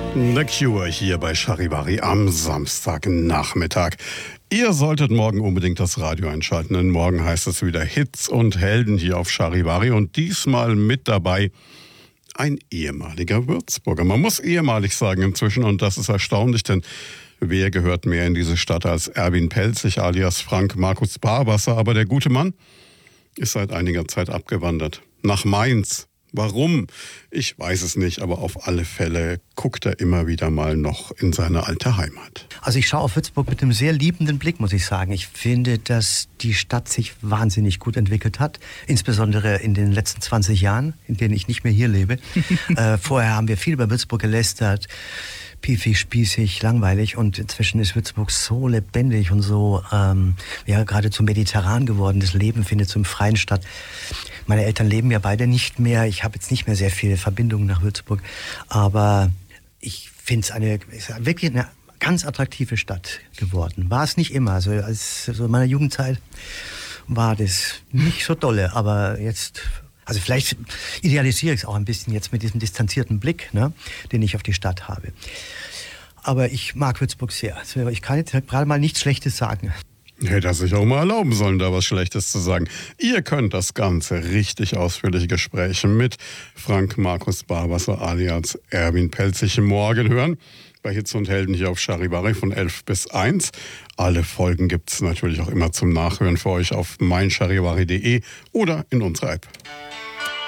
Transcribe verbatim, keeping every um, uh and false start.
The Cure hier bei Charivari am Samstagnachmittag. Ihr solltet morgen unbedingt das Radio einschalten, denn morgen heißt es wieder Hits und Helden hier auf Charivari und diesmal mit dabei ein ehemaliger Würzburger. Man muss ehemalig sagen inzwischen und das ist erstaunlich, denn wer gehört mehr in diese Stadt als Erwin Pelzig alias Frank Markus Barbasse, aber der gute Mann ist seit einiger Zeit abgewandert nach Mainz. Warum? Ich weiß es nicht, aber auf alle Fälle guckt er immer wieder mal noch in seine alte Heimat. Also ich schaue auf Würzburg mit einem sehr liebenden Blick, muss ich sagen. Ich finde, dass die Stadt sich wahnsinnig gut entwickelt hat, insbesondere in den letzten zwanzig Jahren, in denen ich nicht mehr hier lebe. äh, vorher haben wir viel über Würzburg gelästert, piefig, spießig, langweilig und inzwischen ist Würzburg so lebendig und so ähm, ja, geradezu mediterran geworden. Das Leben findet so im Freien statt. Meine Eltern leben ja beide nicht mehr. Ich habe jetzt nicht mehr sehr viele Verbindungen nach Würzburg. Aber ich finde es eine, ist wirklich eine ganz attraktive Stadt geworden. War es nicht immer. Also als, so in meiner Jugendzeit war das nicht so dolle. Aber jetzt, also vielleicht idealisiere ich es auch ein bisschen jetzt mit diesem distanzierten Blick, ne, den ich auf die Stadt habe. Aber ich mag Würzburg sehr. Also ich kann jetzt gerade mal nichts Schlechtes sagen. Hätte er sich auch mal erlauben sollen, da was Schlechtes zu sagen. Ihr könnt das ganze richtig ausführliche Gespräch mit Frank Markus Barbasse alias Erwin Pelzig morgen hören. Bei Hits und Helden hier auf Charivari von elf bis eins. Alle Folgen gibt es natürlich auch immer zum Nachhören für euch auf mein charivari punkt de oder in unserer App.